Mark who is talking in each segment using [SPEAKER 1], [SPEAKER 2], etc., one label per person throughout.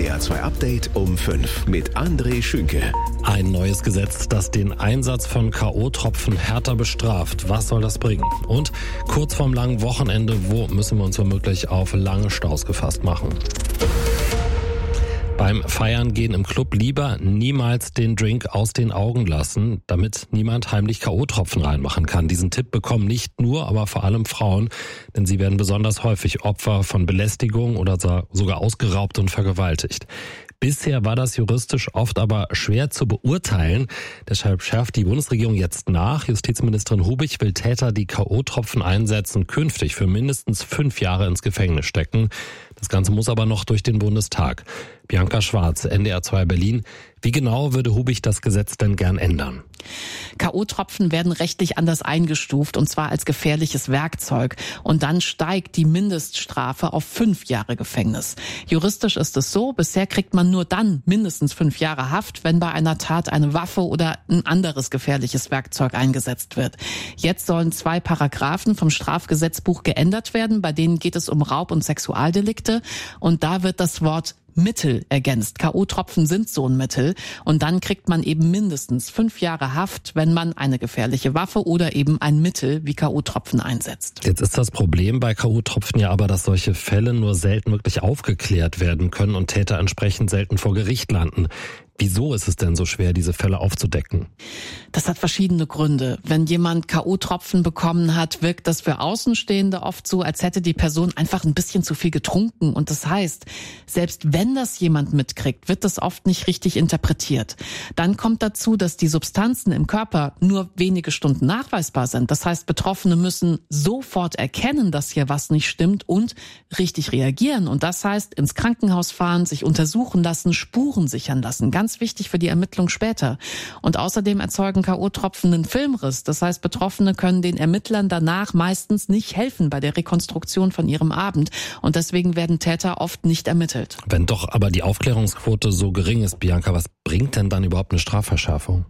[SPEAKER 1] SWR 2 Update um 5 mit André Schünke.
[SPEAKER 2] Ein neues Gesetz, das den Einsatz von K.O.-Tropfen härter bestraft. Was soll das bringen? Und kurz vorm langen Wochenende, wo müssen wir uns womöglich auf lange Staus gefasst machen? Beim Feiern gehen im Club lieber niemals den Drink aus den Augen lassen, damit niemand heimlich K.O.-Tropfen reinmachen kann. Diesen Tipp bekommen nicht nur, aber vor allem Frauen, denn sie werden besonders häufig Opfer von Belästigung oder sogar ausgeraubt und vergewaltigt. Bisher war das juristisch oft aber schwer zu beurteilen. Deshalb schärft die Bundesregierung jetzt nach. Justizministerin Hubig will Täter, die K.O.-Tropfen einsetzen, künftig für mindestens 5 Jahre ins Gefängnis stecken. Das Ganze muss aber noch durch den Bundestag. Bianca Schwarz, NDR 2 Berlin. Wie genau würde Hubig das Gesetz denn gern ändern?
[SPEAKER 3] K.O.-Tropfen werden rechtlich anders eingestuft, und zwar als gefährliches Werkzeug. Und dann steigt die Mindeststrafe auf 5 Jahre Gefängnis. Juristisch ist es so, bisher kriegt man nur dann mindestens 5 Jahre Haft, wenn bei einer Tat eine Waffe oder ein anderes gefährliches Werkzeug eingesetzt wird. Jetzt sollen 2 Paragraphen vom Strafgesetzbuch geändert werden, bei denen geht es um Raub- und Sexualdelikte. Und da wird das Wort Mittel ergänzt. K.O.-Tropfen sind so ein Mittel. Und dann kriegt man eben mindestens 5 Jahre Haft, wenn man eine gefährliche Waffe oder eben ein Mittel wie K.O.-Tropfen einsetzt.
[SPEAKER 2] Jetzt ist das Problem bei K.O.-Tropfen ja aber, dass solche Fälle nur selten wirklich aufgeklärt werden können und Täter entsprechend selten vor Gericht landen. Wieso ist es denn so schwer, diese Fälle aufzudecken?
[SPEAKER 3] Das hat verschiedene Gründe. Wenn jemand K.O.-Tropfen bekommen hat, wirkt das für Außenstehende oft so, als hätte die Person einfach ein bisschen zu viel getrunken. Und das heißt, selbst wenn das jemand mitkriegt, wird das oft nicht richtig interpretiert. Dann kommt dazu, dass die Substanzen im Körper nur wenige Stunden nachweisbar sind. Das heißt, Betroffene müssen sofort erkennen, dass hier was nicht stimmt und richtig reagieren. Und das heißt, ins Krankenhaus fahren, sich untersuchen lassen, Spuren sichern lassen. Ganz wichtig für die Ermittlung später. Und außerdem erzeugen K.O.-Tropfen einen Filmriss. Das heißt, Betroffene können den Ermittlern danach meistens nicht helfen bei der Rekonstruktion von ihrem Abend. Und deswegen werden Täter oft nicht ermittelt.
[SPEAKER 2] Wenn doch aber die Aufklärungsquote so gering ist, Bianca, was bringt denn dann überhaupt eine Strafverschärfung?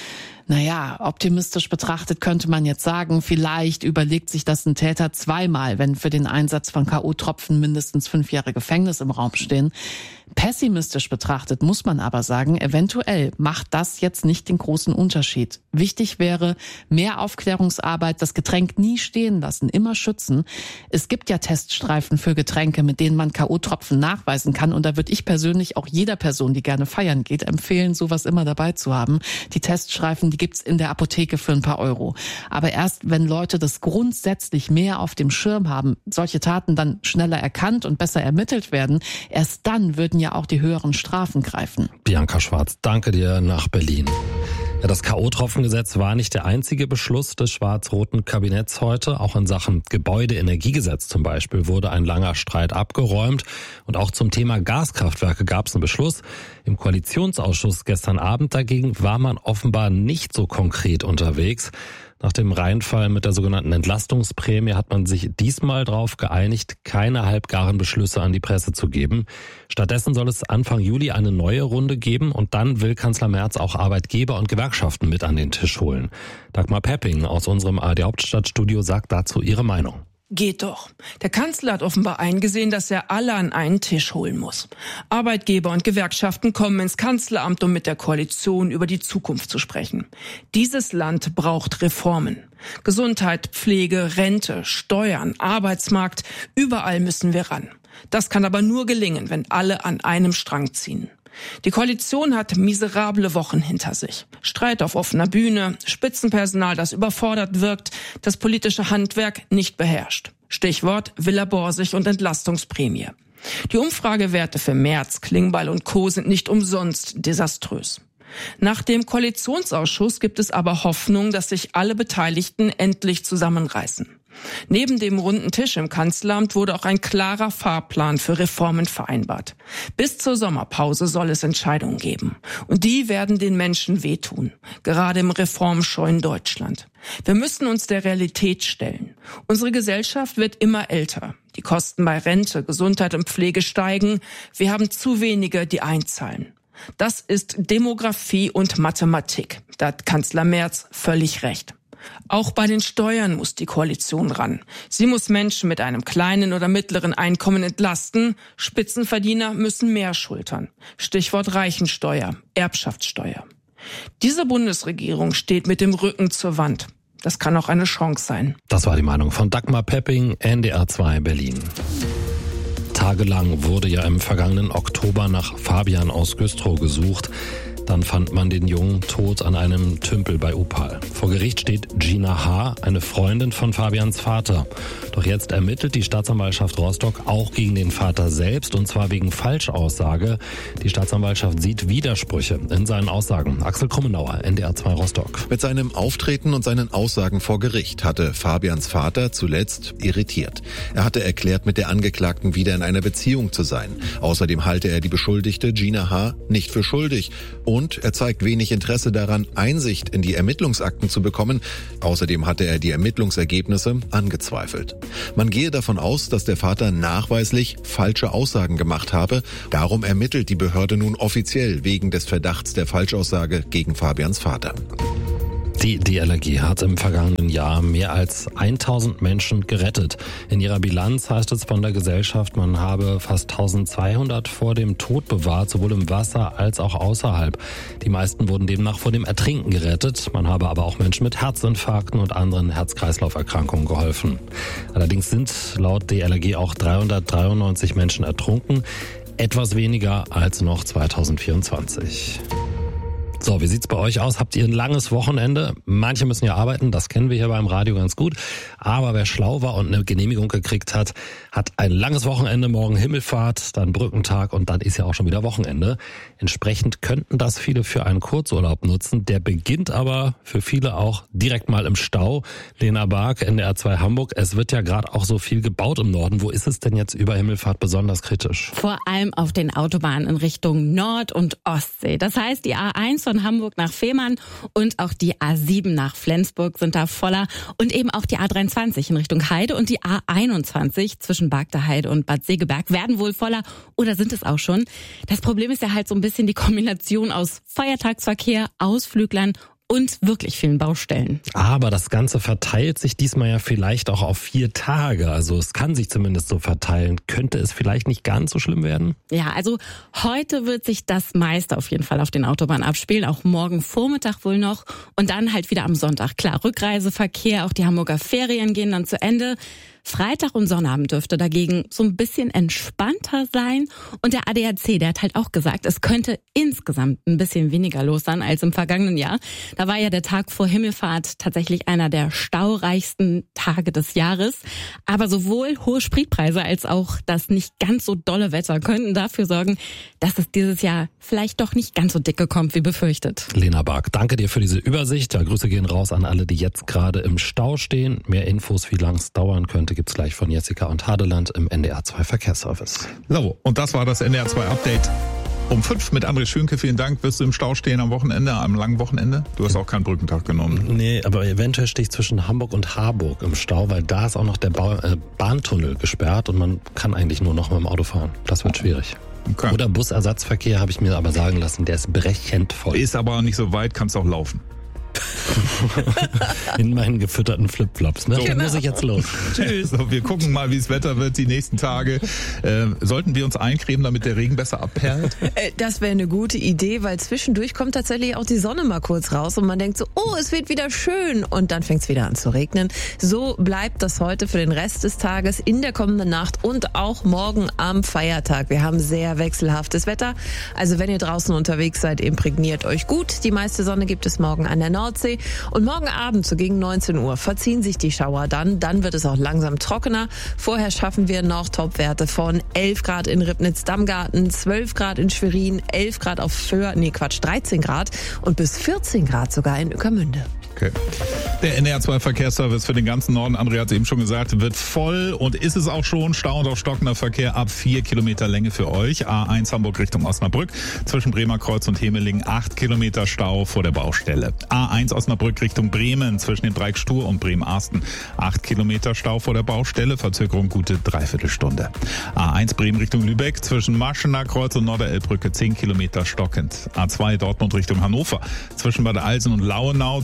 [SPEAKER 3] Naja, optimistisch betrachtet könnte man jetzt sagen, vielleicht überlegt sich das ein Täter 2-mal, wenn für den Einsatz von K.O.-Tropfen mindestens 5 Jahre Gefängnis im Raum stehen. Pessimistisch betrachtet muss man aber sagen, eventuell macht das jetzt nicht den großen Unterschied. Wichtig wäre mehr Aufklärungsarbeit, das Getränk nie stehen lassen, immer schützen. Es gibt ja Teststreifen für Getränke, mit denen man K.O.-Tropfen nachweisen kann. Und da würde ich persönlich auch jeder Person, die gerne feiern geht, empfehlen, sowas immer dabei zu haben. Die Teststreifen, die gibt's in der Apotheke für ein paar Euro. Aber erst wenn Leute das grundsätzlich mehr auf dem Schirm haben, solche Taten dann schneller erkannt und besser ermittelt werden, erst dann würden ja auch die höheren Strafen greifen.
[SPEAKER 2] Bianca Schwarz, danke dir nach Berlin. Ja, das K.O.-Tropfengesetz war nicht der einzige Beschluss des schwarz-roten Kabinetts heute. Auch in Sachen Gebäudeenergiegesetz zum Beispiel wurde ein langer Streit abgeräumt. Und auch zum Thema Gaskraftwerke gab es einen Beschluss. Im Koalitionsausschuss gestern Abend dagegen war man offenbar nicht so konkret unterwegs. Nach dem Reinfall mit der sogenannten Entlastungsprämie hat man sich diesmal darauf geeinigt, keine halbgaren Beschlüsse an die Presse zu geben. Stattdessen soll es Anfang Juli eine neue Runde geben und dann will Kanzler Merz auch Arbeitgeber und Gewerkschaften mit an den Tisch holen. Dagmar Pepping aus unserem ARD Hauptstadtstudio sagt dazu ihre Meinung.
[SPEAKER 4] Geht doch. Der Kanzler hat offenbar eingesehen, dass er alle an einen Tisch holen muss. Arbeitgeber und Gewerkschaften kommen ins Kanzleramt, um mit der Koalition über die Zukunft zu sprechen. Dieses Land braucht Reformen. Gesundheit, Pflege, Rente, Steuern, Arbeitsmarkt, überall müssen wir ran. Das kann aber nur gelingen, wenn alle an einem Strang ziehen. Die Koalition hat miserable Wochen hinter sich. Streit auf offener Bühne, Spitzenpersonal, das überfordert wirkt, das politische Handwerk nicht beherrscht. Stichwort Villa Borsig und Entlastungsprämie. Die Umfragewerte für Merz, Klingbeil und Co. sind nicht umsonst desaströs. Nach dem Koalitionsausschuss gibt es aber Hoffnung, dass sich alle Beteiligten endlich zusammenreißen. Neben dem runden Tisch im Kanzleramt wurde auch ein klarer Fahrplan für Reformen vereinbart. Bis zur Sommerpause soll es Entscheidungen geben. Und die werden den Menschen wehtun, gerade im reformscheuen Deutschland. Wir müssen uns der Realität stellen. Unsere Gesellschaft wird immer älter. Die Kosten bei Rente, Gesundheit und Pflege steigen. Wir haben zu wenige, die einzahlen. Das ist Demografie und Mathematik. Da hat Kanzler Merz völlig recht. Auch bei den Steuern muss die Koalition ran. Sie muss Menschen mit einem kleinen oder mittleren Einkommen entlasten. Spitzenverdiener müssen mehr schultern. Stichwort Reichensteuer, Erbschaftssteuer. Diese Bundesregierung steht mit dem Rücken zur Wand. Das kann auch eine Chance sein.
[SPEAKER 2] Das war die Meinung von Dagmar Pepping, NDR 2 Berlin. Tagelang wurde ja im vergangenen Oktober nach Fabian aus Güstrow gesucht. Dann fand man den Jungen tot an einem Tümpel bei Upal. Vor Gericht steht Gina H., eine Freundin von Fabians Vater. Doch jetzt ermittelt die Staatsanwaltschaft Rostock auch gegen den Vater selbst, und zwar wegen Falschaussage. Die Staatsanwaltschaft sieht Widersprüche in seinen Aussagen. Axel Krummenauer, NDR 2 Rostock.
[SPEAKER 5] Mit seinem Auftreten und seinen Aussagen vor Gericht hatte Fabians Vater zuletzt irritiert. Er hatte erklärt, mit der Angeklagten wieder in einer Beziehung zu sein. Außerdem halte er die Beschuldigte Gina H. nicht für schuldig. Und er zeigt wenig Interesse daran, Einsicht in die Ermittlungsakten zu bekommen. Außerdem hatte er die Ermittlungsergebnisse angezweifelt. Man gehe davon aus, dass der Vater nachweislich falsche Aussagen gemacht habe. Darum ermittelt die Behörde nun offiziell wegen des Verdachts der Falschaussage gegen Fabians Vater.
[SPEAKER 2] Die DLRG hat im vergangenen Jahr mehr als 1000 Menschen gerettet. In ihrer Bilanz heißt es von der Gesellschaft, man habe fast 1200 vor dem Tod bewahrt, sowohl im Wasser als auch außerhalb. Die meisten wurden demnach vor dem Ertrinken gerettet. Man habe aber auch Menschen mit Herzinfarkten und anderen Herz-Kreislauf-Erkrankungen geholfen. Allerdings sind laut DLRG auch 393 Menschen ertrunken, etwas weniger als noch 2024. So, wie sieht's bei euch aus? Habt ihr ein langes Wochenende? Manche müssen ja arbeiten, das kennen wir hier beim Radio ganz gut. Aber wer schlau war und eine Genehmigung gekriegt hat, hat ein langes Wochenende, morgen Himmelfahrt, dann Brückentag und dann ist ja auch schon wieder Wochenende. Entsprechend könnten das viele für einen Kurzurlaub nutzen. Der beginnt aber für viele auch direkt mal im Stau. Lena Bark, NDR 2 Hamburg. Es wird ja gerade auch so viel gebaut im Norden. Wo ist es denn jetzt über Himmelfahrt besonders kritisch?
[SPEAKER 6] Vor allem auf den Autobahnen in Richtung Nord- und Ostsee. Das heißt, die A1 von Hamburg nach Fehmarn und auch die A7 nach Flensburg sind da voller und eben auch die A23 in Richtung Heide und die A21 zwischen Bargteheide und Bad Segeberg werden wohl voller oder sind es auch schon. Das Problem ist ja halt so ein bisschen die Kombination aus Feiertagsverkehr, Ausflüglern und wirklich vielen Baustellen.
[SPEAKER 2] Aber das Ganze verteilt sich diesmal ja vielleicht auch auf 4 Tage. Also es kann sich zumindest so verteilen. Könnte es vielleicht nicht ganz so schlimm werden?
[SPEAKER 6] Ja, also heute wird sich das meiste auf jeden Fall auf den Autobahnen abspielen. Auch morgen Vormittag wohl noch. Und dann halt wieder am Sonntag. Klar, Rückreiseverkehr, auch die Hamburger Ferien gehen dann zu Ende. Freitag und Sonnabend dürfte dagegen so ein bisschen entspannter sein. Und der ADAC, der hat halt auch gesagt, es könnte insgesamt ein bisschen weniger los sein als im vergangenen Jahr. Da war ja der Tag vor Himmelfahrt tatsächlich einer der staureichsten Tage des Jahres. Aber sowohl hohe Spritpreise als auch das nicht ganz so dolle Wetter könnten dafür sorgen, dass es dieses Jahr vielleicht doch nicht ganz so dicke kommt wie befürchtet.
[SPEAKER 2] Lena Bark, danke dir für diese Übersicht. Ja, Grüße gehen raus an alle, die jetzt gerade im Stau stehen. Mehr Infos, wie lang es dauern könnte, gibt's gleich von Jessica und Hadeland im NDR 2 Verkehrsservice.
[SPEAKER 7] So, und das war das NDR 2 Update. Um 5 mit André Schönke, vielen Dank. Wirst du im Stau stehen am Wochenende, am langen Wochenende? Du hast auch keinen Brückentag genommen.
[SPEAKER 2] Nee, aber eventuell stehe ich zwischen Hamburg und Harburg im Stau, weil da ist auch noch der Bahntunnel gesperrt und man kann eigentlich nur noch mit dem Auto fahren. Das wird schwierig. Okay. Oder Busersatzverkehr, habe ich mir aber sagen lassen, der ist brechend voll.
[SPEAKER 7] Ist aber nicht so weit, kannst auch laufen.
[SPEAKER 2] In meinen gefütterten Flipflops. Ne? So, genau. Muss ich jetzt los.
[SPEAKER 7] Tschüss. So, wir gucken mal, wie das Wetter wird die nächsten Tage. Sollten wir uns eincremen, damit der Regen besser abperlt?
[SPEAKER 8] Das wäre eine gute Idee, weil zwischendurch kommt tatsächlich auch die Sonne mal kurz raus und man denkt so, oh, es wird wieder schön und dann fängt es wieder an zu regnen. So bleibt das heute für den Rest des Tages, in der kommenden Nacht und auch morgen am Feiertag. Wir haben sehr wechselhaftes Wetter. Also wenn ihr draußen unterwegs seid, imprägniert euch gut. Die meiste Sonne gibt es morgen an der Nordsee. Und morgen Abend, so gegen 19 Uhr, verziehen sich die Schauer dann. Dann wird es auch langsam trockener. Vorher schaffen wir noch Topwerte von 11 Grad in Ribnitz-Dammgarten, 12 Grad in Schwerin, 11 Grad auf Föhr, 13 Grad und bis 14 Grad sogar in Ueckermünde.
[SPEAKER 7] Okay. Der NDR 2 Verkehrsservice für den ganzen Norden, André hat es eben schon gesagt, wird voll und ist es auch schon. Stau und auch stockender Verkehr ab 4 Kilometer Länge für euch. A1 Hamburg Richtung Osnabrück, zwischen Bremer Kreuz und Hemeling 8 Kilometer Stau vor der Baustelle. A1 Osnabrück Richtung Bremen, zwischen dem Dreieck Stur und Bremen-Arsten 8 Kilometer Stau vor der Baustelle, Verzögerung gute Dreiviertelstunde. A1 Bremen Richtung Lübeck, zwischen Maschener Kreuz und Norderelbbrücke 10 Kilometer stockend. A2 Dortmund Richtung Hannover, zwischen Bad Alsen und Lauenau 10 Kilometer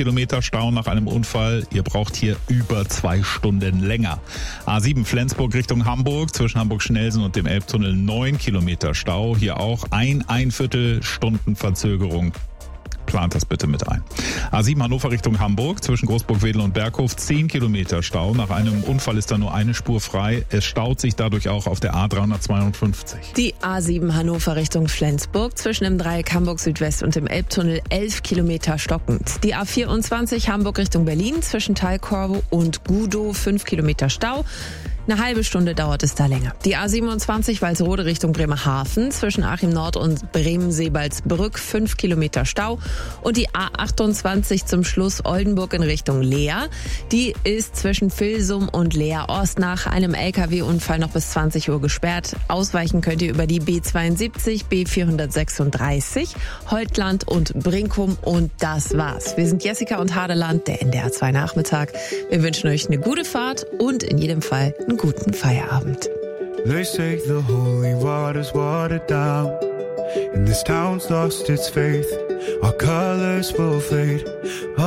[SPEAKER 7] Kilometer Stau nach einem Unfall. Ihr braucht hier über 2 Stunden länger. A7 Flensburg Richtung Hamburg, zwischen Hamburg-Schnellsen und dem Elbtunnel 9 Kilometer Stau. Hier auch ein Viertelstunden Verzögerung. Plant das bitte mit ein. A7 Hannover Richtung Hamburg, zwischen Großburg-Wedel und Berghof 10 Kilometer Stau. Nach einem Unfall ist da nur eine Spur frei. Es staut sich dadurch auch auf der A352.
[SPEAKER 8] Die A7 Hannover Richtung Flensburg, zwischen dem Dreieck Hamburg Südwest und dem Elbtunnel 11 Kilometer stockend. Die A24 Hamburg Richtung Berlin, zwischen Thalkorvo und Gudow 5 Kilometer Stau. Eine halbe Stunde dauert es da länger. Die A27 Walsrode Richtung Bremerhaven, zwischen Achim Nord und Bremen-Seebaldsbrück 5 Kilometer Stau. Und die A28 zum Schluss Oldenburg in Richtung Leer. Die ist zwischen Vilsum und Leer Ost nach einem LKW-Unfall noch bis 20 Uhr gesperrt. Ausweichen könnt ihr über die B72, B436, Holtland und Brinkum. Und das war's. Wir sind Jessica und Hadeland, der NDR 2 Nachmittag. Wir wünschen euch eine gute Fahrt und in jedem Fall einen guten Feierabend.
[SPEAKER 9] They say the holy water's watered down, and this town's lost its faith. Our colors will fade,